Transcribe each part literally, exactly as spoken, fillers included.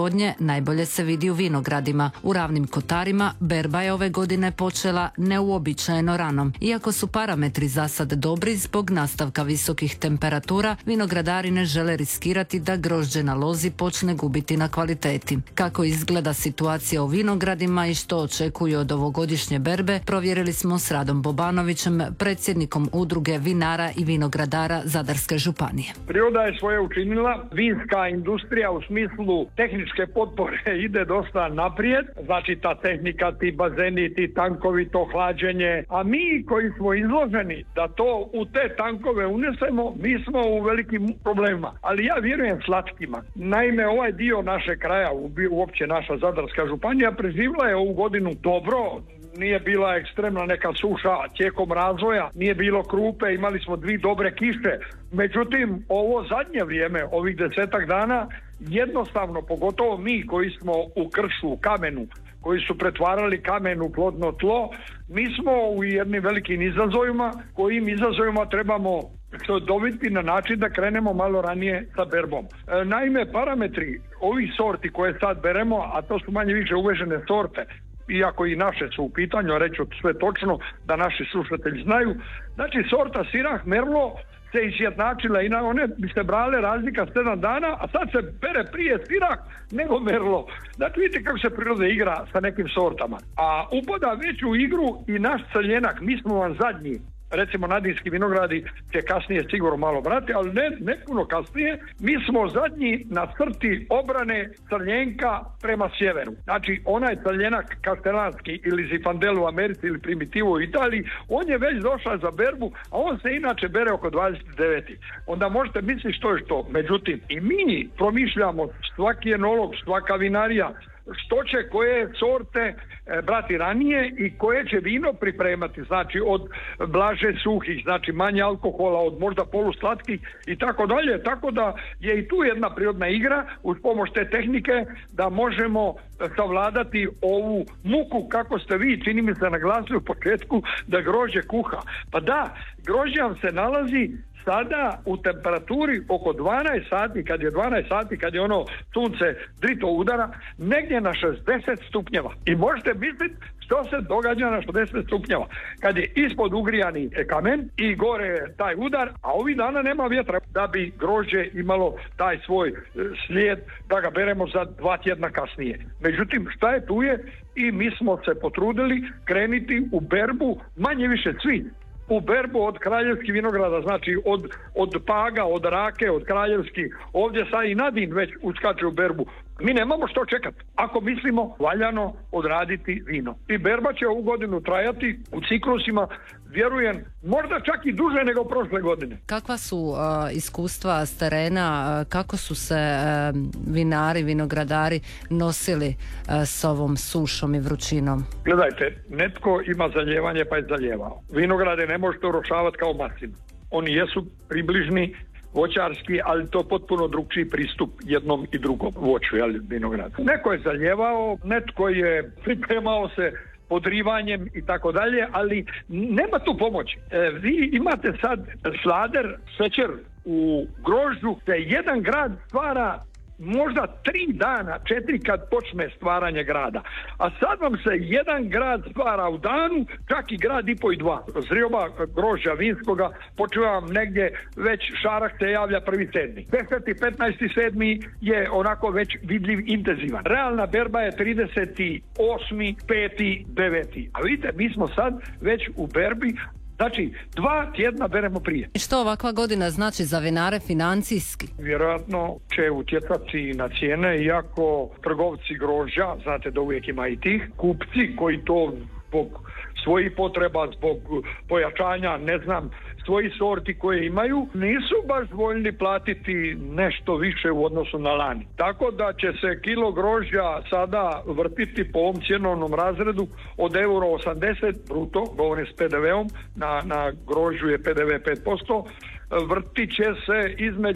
proizvodnje najbolje se vidi u vinogradima. U Ravnim Kotarima berba je ove godine počela neuobičajeno rano. Iako su parametri za sad dobri zbog nastavka visokih temperatura, vinogradari ne žele riskirati da grožđe na lozi počne gubiti na kvaliteti. Kako izgleda situacija u vinogradima i što očekuju od ovogodišnje berbe, provjerili smo s Radom Bobanovićem, predsjednikom udruge vinara i vinogradara Zadarske županije. Priroda je svoje učinila, vinska industrija u smislu tehničke potpore ide dosta naprijed, znači ta tehnika, ti bazeni, ti tankovi, to hlađenje, a mi koji smo izloženi da to u te tankove unesemo, mi smo u velikim problemima, ali ja vjerujem slatkima. Naime, ovaj dio naše kraja, uopće naša Zadarska županija, preživjela je ovu godinu dobro, nije bila ekstremna neka suša tijekom razvoja, nije bilo krupe, imali smo dvije dobre kiše. Međutim, ovo zadnje vrijeme, ovih desetak dana, jednostavno, pogotovo mi koji smo u kršu, u kamenu, koji su pretvarali kamen u plodno tlo, mi smo u jednim velikim izazovima, kojim izazovima trebamo dobiti na način da krenemo malo ranije sa berbom. E, naime, parametri ovih sorti koje sad beremo, a to su manje više uvežene sorte, iako i naše su u pitanju, reću sve točno da naši slušatelji znaju, znači sorta Sirah Merlo se izjednačila i na one bi se brale razlika sedam dana, a sad se bere prije Sirah nego Merlo. Znači vidite kako se priroda igra sa nekim sortama. A upada već u igru i naš crljenak, mi smo vam zadnji. Recimo Nadinski vinogradi će kasnije sigurno malo brati, ali ne, ne puno kasnije. Mi smo zadnji na crti obrane crljenka prema sjeveru. Znači onaj crljenak kastelanski ili Zifandel u Americi ili Primitivo u Italiji, on je već došao za berbu, a on se inače bere oko dvadeset deveti Onda možete misliti što je što. Međutim, i mi promišljamo, svaki enolog, svaka vinarija, što će koje sorte e, brati ranije i koje će vino pripremati, znači od blaže suhih, znači manje alkohola, od možda poluslatkih i tako dalje, tako da je i tu jedna prirodna igra uz pomoć te tehnike da možemo savladati ovu muku, kako ste vi, čini mi se, naglasili u početku, da grožđe kuha. Pa da, grožđe vam se nalazi sada u temperaturi oko dvanaest sati, kad je dvanaest sati, kad je ono sunce drito udara, negdje na šezdeset stupnjeva. I možete misliti što se događa na šezdeset stupnjeva. Kad je ispod ugrijani kamen i gore taj udar, a ovih dana nema vjetra da bi grožđe imalo taj svoj slijed da ga beremo za dva tjedna kasnije. Međutim, šta je tu je i mi smo se potrudili krenuti u berbu manje više svi. U berbu od kraljevskih vinograda, znači od, od Paga, od Rake, od kraljevskih, ovdje sad i Nadin već uskače u berbu. Mi nemamo što čekati. Ako mislimo valjano odraditi vino. I berba će ovu godinu trajati u ciklusima, vjerujem, možda čak i duže nego prošle godine. Kakva su uh, iskustva s terena, uh, kako su se uh, vinari, vinogradari nosili uh, s ovom sušom i vrućinom? Gledajte, netko ima zaljevanje pa je zaljevao. Vinograde ne možete urošavati kao maslinu. Oni jesu približni, voćarski, ali to potpuno drugčiji pristup jednom i drugom voću, jel, vinograda. Neko je zaljevao, netko je pripremao se podrivanjem i tako dalje, ali nema tu pomoći. E, vi imate sad slader, šećer u grožđu, te jedan grad stvara možda tri dana, četiri kad počne stvaranje grada. A sad vam se jedan grad stvara u danu, čak i grad i po i dva. Zrioba grožđa vinskoga počeva vam negdje već šarak se javlja prvi sedmi. deseti, petnaesti sedmi je onako već vidljiv, intenzivan. Realna berba je trideseti osmi peti deveti A vidite, mi smo sad već u berbi. Znači, dva tjedna beremo prije. Što ovakva godina znači za vinare financijski? Vjerojatno će utjecati na cijene, iako trgovci grožđa, znate da uvijek ima i tih, kupci koji to zbog svojih potreba, zbog pojačanja, ne znam, svojih sorti koje imaju, nisu baš voljni platiti nešto više u odnosu na lani. Tako da će se kilo grožđa sada vrtiti po ovom cjenovnom razredu od euro osamdeset bruto, govorim s pe de veom, na, na grožđu je pe de ve pet posto, vrtit će se između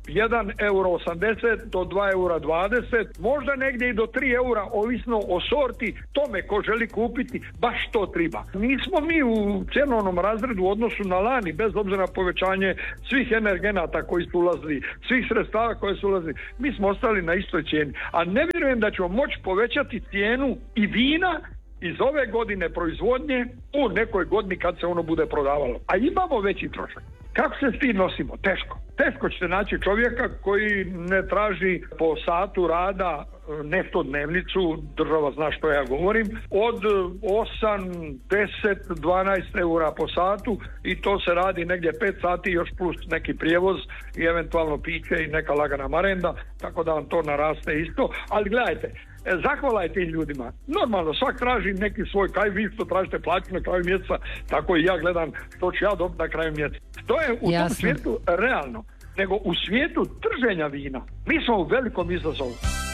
jedan euro osamdeset do dva eura dvadeset, možda negdje i do tri eura, ovisno o sorti, tome ko želi kupiti baš to treba. Nismo mi u cjenovnom razredu u odnosu na lani, bez obzira na povećanje svih energenata koji su ulazili, svih sredstava koje su ulazili, mi smo ostali na istoj cijeni. A ne vjerujem da ćemo moći povećati cijenu i vina iz ove godine proizvodnje u nekoj godini kad se ono bude prodavalo. A imamo veći trošak. Kako se s tim nosimo? Teško. Teško ćete naći čovjeka koji ne traži po satu rada neto dnevnicu, država zna što ja govorim, od osam, deset, dvanaest eura po satu i to se radi negdje pet sati još plus neki prijevoz i eventualno piće i neka lagana marenda, tako da vam to naraste isto. Ali gledajte, zahvala je tim ljudima. Normalno, svak traži neki svoj, kaj vi što tražite plaću na kraju mjeseca, tako i ja gledam što ću ja dobiti na kraju mjeseca. To je u Jasne. Tom svijetu realno. Nego u svijetu trženja vina mi smo u velikom izazovu.